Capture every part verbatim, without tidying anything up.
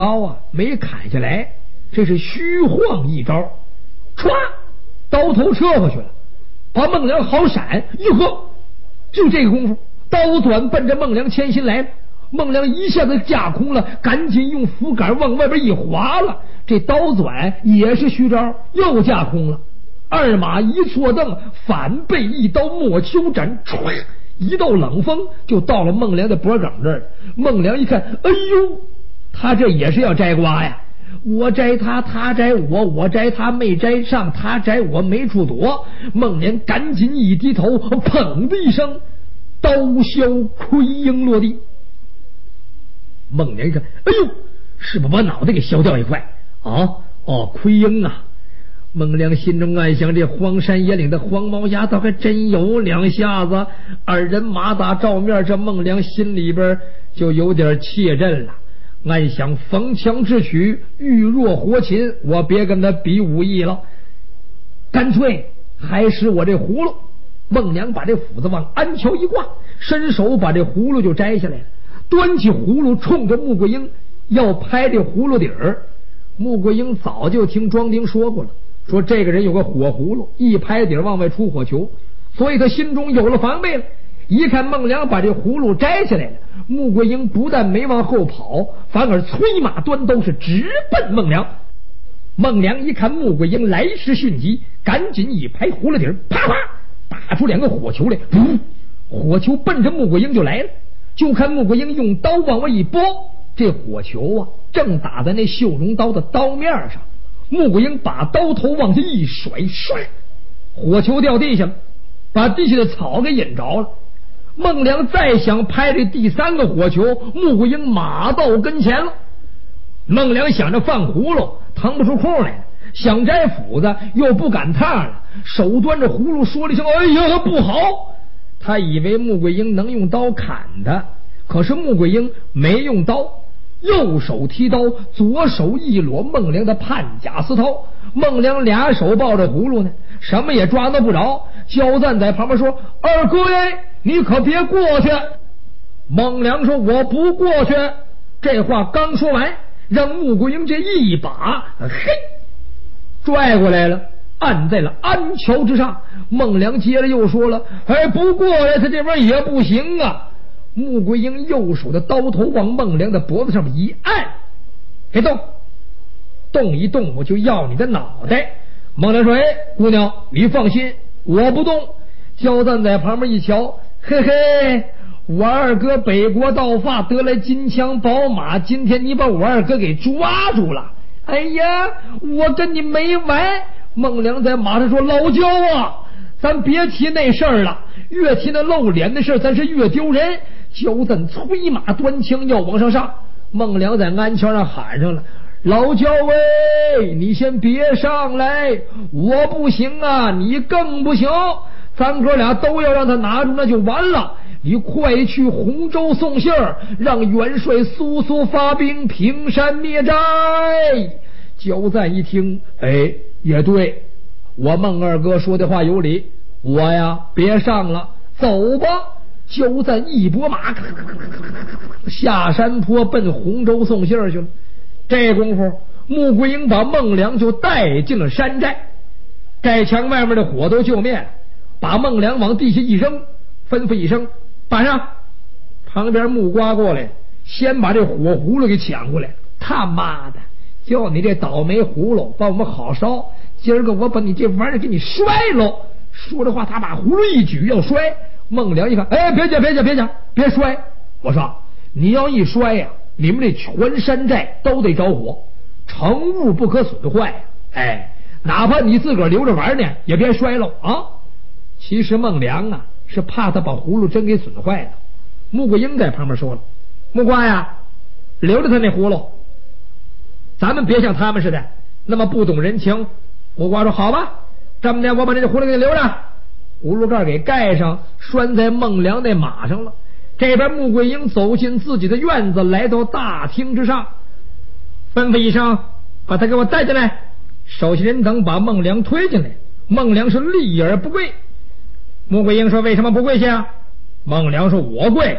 刀啊没砍下来，这是虚晃一招，歘，刀头撤回去了，把孟良好闪，哟呵，就这个功夫，刀转奔着孟良前心来了。孟良一下子架空了，赶紧用斧杆往外边一划了，这刀转也是虚招，又架空了。二马一错蹬，反被一刀莫秋斩，唰，一道冷风就到了孟良的脖梗这儿。孟良一看，哎呦，他这也是要摘瓜呀！我摘他，他摘我，我摘他没摘上，他摘我没处躲。孟良赶紧一低头，砰的一声，刀削盔缨落地。孟良一看，哎呦，是不是把脑袋给削掉一块？哦哦，盔缨啊！孟良心中暗想，这荒山野岭的黄毛丫头还真有两下子。二人马打照面，这孟良心里边就有点怯阵了。暗想，逢强智取，遇弱活擒，我别跟他比武艺了，干脆还是我这葫芦。孟良把这斧子往鞍桥一挂，伸手把这葫芦就摘下来了，端起葫芦冲着穆桂英要拍这葫芦底儿。穆桂英早就听庄丁说过了，说这个人有个火葫芦，一拍底儿往外出火球，所以他心中有了防备了。一看孟良把这葫芦摘下来了，穆桂英不但没往后跑，反而催马端刀是直奔孟良。孟良一看穆桂英来势迅疾，赶紧一拍葫芦底儿，啪啪打出两个火球来，噗，火球奔着穆桂英就来了。就看穆桂英用刀往外一拨，这火球啊正打在那绣绒刀的刀面上。穆桂英把刀头往下一甩，唰，火球掉地下了，把地下的草给引着了。孟良再想拍这第三个火球，穆桂英马到跟前了。孟良想着放葫芦腾不出空来了，想摘斧子又不赶趟了，手端着葫芦说了一声，哎呀不好。他以为穆桂英能用刀砍他，可是穆桂英没用刀，右手提刀，左手一裸孟良的判甲丝绦。孟良俩手抱着葫芦呢，什么也抓得不着。焦赞在旁边说，二哥耶，你可别过去。孟良说，我不过去。这话刚说完，让穆桂英这一把嘿拽过来了，按在了鞍桥之上。孟良接着又说了，哎，不过来他这边也不行啊。穆桂英右手的刀头往孟良的脖子上面一按，别动，动一动我就要你的脑袋。孟良说，哎，姑娘你放心，我不动。焦赞在旁边一瞧，嘿嘿，我二哥北国盗发得来金枪宝马，今天你把我二哥给抓住了，哎呀，我跟你没完。孟良在马上说，老焦啊，咱别提那事儿了，越提那露脸的事儿，咱是越丢人。焦赞催马端枪要往上上，孟良在鞍桥上喊上了，老焦喂，你先别上来，我不行啊，你更不行，咱哥俩都要让他拿住，那就完了。你快去洪州送信儿，让元帅速速发兵平山灭寨。焦赞一听，哎，也对，我孟二哥说的话有理，我呀别上了，走吧。焦赞一拨马下山坡奔洪州送信儿去了。这功夫穆桂英把孟良就带进了山寨，寨墙外面的火都救灭了，把孟良往地下一扔，吩咐一声，板上。旁边木瓜过来，先把这火葫芦给抢过来。他妈的，就你这倒霉葫芦把我们好烧，今儿个我把你这玩意儿给你摔喽。说着话，他把葫芦一举要摔。孟良一看，哎，别介别介别介，别摔。我说你要一摔呀、啊，你们这全山寨都得着火，成物不可损坏。哎，哪怕你自个儿留着玩呢，也别摔喽啊！其实孟良啊是怕他把葫芦真给损坏了。穆桂英在旁边说了，木瓜呀，留着他那葫芦，咱们别像他们似的那么不懂人情。木瓜说，好吧，这么的我把这葫芦给你留着，葫芦盖给盖上，拴在孟良那马上了。这边穆桂英走进自己的院子，来到大厅之上，吩咐一声，把他给我带进来。手下人等把孟良推进来，孟良是立而不跪。穆桂英说，为什么不跪下？孟良说，我跪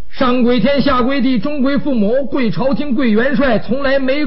上归天下归地，中归父母，贵朝廷贵元帅，从来没